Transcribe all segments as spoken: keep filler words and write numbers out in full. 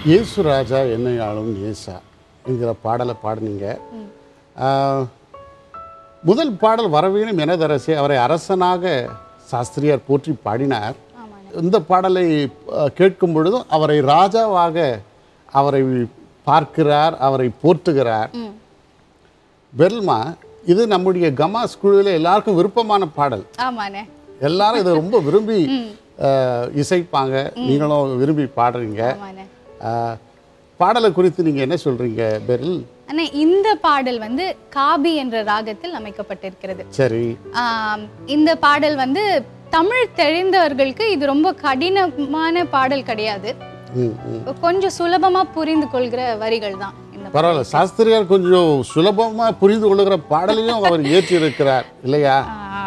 இயேசு ராஜா என்னை ஆளும் நேசா என்கிற பாடலை பாடினீங்க. முதல் பாடல் வரவேணும் எனதரசே, அவரை அரசனாக சாஸ்திரியார் போற்றி பாடினார். இந்த பாடலை கேட்கும் பொழுதும் அவரை ராஜாவாக அவரை பார்க்கிறார், அவரை போற்றுகிறார். பெர்ல்மா, இது நம்முடைய கமாஸ் குழுவில் எல்லாருக்கும் விருப்பமான பாடல். எல்லாரும் இதை ரொம்ப விரும்பி இசைப்பாங்க, நீங்களும் விரும்பி பாடுறீங்க. பாடலை குறித்து நீங்க என்ன சொல்றீங்க பெர்ல்? அண்ணா, இந்த பாடல் வந்து காபி என்ற ராகத்தில் அமைக்கப்பட்டிருக்கிறது. சரி. இந்த பாடல் வந்து தமிழ் தெரிந்தவர்களுக்கு இது ரொம்ப கடினமான பாடல் கிடையாது, கொஞ்சம் சுலபமா புரிந்து கொள்கிற வரிகள் தான். பரவாயில்ல, சாஸ்திரியார் கொஞ்சம் சுலபமா புரிந்து கொள்ளுகிற பாடலையும் அவர் ஏற்றி இருக்கிறார் இல்லையா?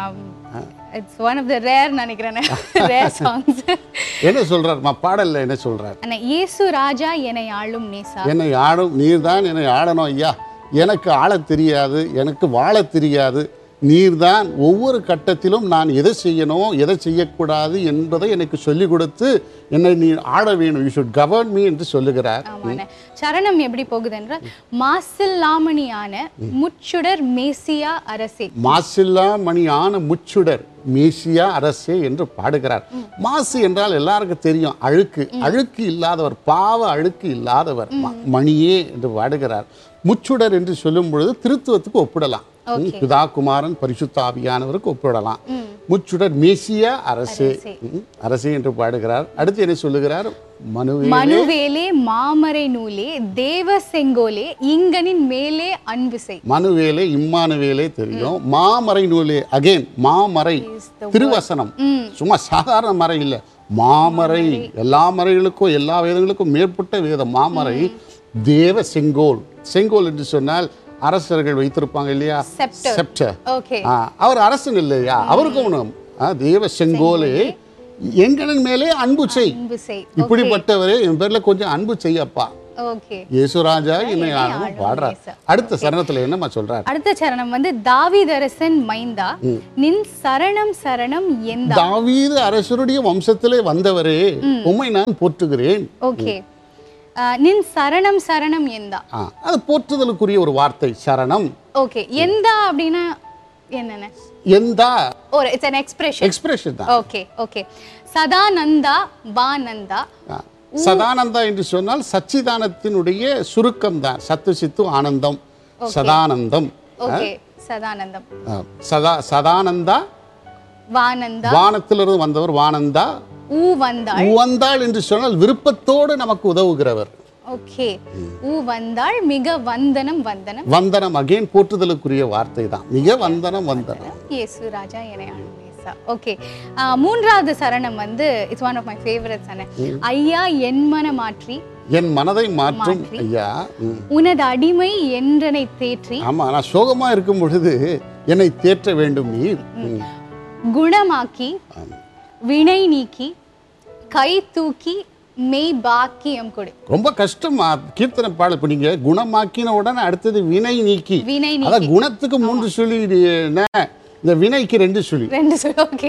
It's one of the rare நினைக்கிறேன் rare songs. என்ன சொல்றார் பாடல்ல? என்ன சொல்றார்? அண்ணா, இயேசு ராஜா என்னை ஆளும் நேசா, என்னை ஆளும் நீர்தான் என்னை ஆளணும் ஐயா. எனக்கு ஆளத் தெரியாது, எனக்கு வாழத் தெரியாது. நீர்தான் ஒவ்வொரு கட்டத்திலும் நான் எதை செய்யணும் எதை செய்யக்கூடாது என்பதை எனக்கு சொல்லிக் கொடுத்து என்னை நீ ஆள வேணும், யூ ஷுட் கவர்ன் மீ என்று சொல்லுகிறார். சரணம் எப்படி போகுது என்றால், மாசில்லாமணியான முச்சுடர் மேசியா அரசே, மாசில்லாமணியான முச்சுடர் மேசியா அரசே என்று பாடுகிறார். மாசு என்றால் எல்லாருக்கும் தெரியும், அழுக்கு. அழுக்கு இல்லாதவர், பாவ அழுக்கு இல்லாதவர் மணியே என்று பாடுகிறார். முச்சுடர் என்று சொல்லும் பொழுது திருத்துவத்துக்கு ஒப்பிடலாம், பிதா குமாரன் பரிசுத்த ஆவியானவருக்கு ஒப்பிடலாம். முச்சுடர் மேசியா அரசே அரசே என்று பாடுகிறார். அடுத்து என்ன சொல்லுகிறார்? மனுவேலே மாமரை நூலே தேவ செங்கோலே இங்கனின் மேலே அன்பு செய். மனுவேலே இம்மானுவேலே தெரியும், மாமரை நூலே அகைன் மாமரை திருவசனம், சும்மா சாதாரண மறை இல்லை, மாமரை. எல்லா மறைகளுக்கும் எல்லா வேதங்களுக்கும் மேற்பட்ட வேதம் மாமரை. தேவ செங்கோல், செங்கோல் என்று சொன்னால் அரசர்கள் வைத்திருப்பாங்க இல்லையா, செப்டர். அவர் அரசன் இல்லையா, அவருக்கும் ஒண்ணும். தேவ செங்கோலே எங்களின் மேலே அன்பு செய். இப்படிப்பட்டவரே என் பேர்ல கொஞ்சம் அன்பு செய்யப்பா. இயேசுராஜா என்னை ஆளும் பாடுறார். அடுத்த சரணத்துல என்னமா சொல்றார்? அடுத்த சரணம் வந்து தாவீதரசன் மைந்தா நின் சரணம் சரணம் எந்த. தாவீது அரசருடைய வம்சத்திலே வந்தவரே உம்மை நான் போற்றுகிறேன். ஓகே, நின் சரணம் சரணம் எந்தா, அது போற்றுதலுக்குரிய ஒரு வார்த்தை சரணம். ஓகே, எந்தா அப்படினா என்னென்ன? எந்தா ஒரு இட்ஸ் an expression. எக்ஸ்பிரஷன் தான். Okay okay. சதானந்தா வானந்தா. சதானந்தா என்று சொன்னால் சச்சிதானத்தினுடைய சுருக்கம் தான். சத்து சித்து ஆனந்தம், சதானந்தம். ஓகே, சதானந்தம். சதா சதானந்தா வானந்தா, வானத்திலிருந்து வந்தவர் வானந்தா. ஊ வந்தாள், ஊ வந்தாள் என்று சொன்னால் விருப்பத்தோடு நமக்கு உதவுகிறவர். ஓகே, ஊ வந்தாள் மிக வந்தனம் வந்தனம். வந்தனம் அகைன் போற்றுதலுக்குரிய வார்த்தை தான், மிக வந்தனம் வந்தனம். இயேசு ராஜா என்னை ஆளும் நேசா. ஓகே, மூன்றாவது சரணம் வந்து it's one of my favourite சரணம். ஐயா என் மன மாற்றி, என் மனதை மாற்றும் ஐயா, உனது அடிமை என்றனை தேற்றி. ஆமா, நான் சோகமா இருக்கும் பொழுது என்னை தேற்ற வேண்டும் நீர். குணமாக்கி வினை நீக்கி கை தூக்கி மெய் பாக்கியம் கொடு. ரொம்ப கஷ்டமா கீர்த்தனை பாடல். இப்ப நீங்க குணமாக்கின உடனே அடுத்தது வினை நீக்கி. வினை நீக்கி, அதான் குணத்துக்கு மூன்று சொல்லி, இந்த வினைக்கு ரெண்டு சொல்லி. ரெண்டு சொல்லி. ஓகே,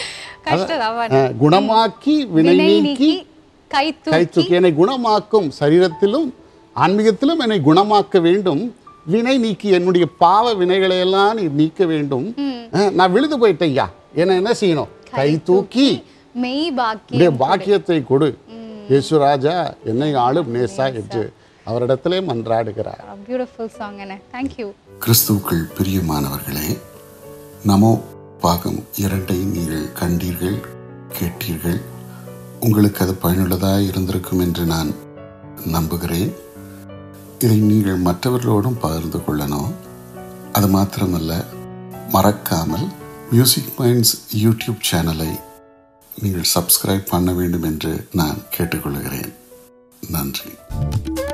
கஷ்டமா. குணமாக்கி வினை நீக்கி கை தூக்கி. என்னை குணமாக்கும், சரீரத்திலும் ஆன்மீகத்திலும் என்னை குணமாக்க வேண்டும். வினை நீக்கி, என்னுடைய பாவ வினைகளை எல்லாம் நீ நீக்க வேண்டும். நான் விழுது போயிட்டேன் ஐயா, என்ன என்ன செய்யணும்? கை தூக்கி மெய் பாக்கியம் பாக்கியத்தை கொடு. இயேசுராஜா என்னை ஆளும் நேசா என்று அவரிடத்திலே மன்றாடுகிறார். Beautiful song. Thank you. கிறிஸ்துவுக்குள் பிரியமானவர்களே, நமோ பாகம் இரண்டை நீங்கள் கண்டீர்கள், கேட்டீர்கள். உங்களுக்கு அது பயனுள்ளதாக இருந்திருக்கும் என்று நான் நம்புகிறேன். இதை நீங்கள் மற்றவர்களோடும் பகிர்ந்து கொள்ளணும். அது மாத்திரமல்ல, மறக்காமல் மியூசிக் மைண்ட்ஸ் யூடியூப் சேனலை நீங்கள் சப்ஸ்கிரைப் பண்ண வேண்டும் என்று நான் கேட்டுக்கொள்கிறேன். நன்றி.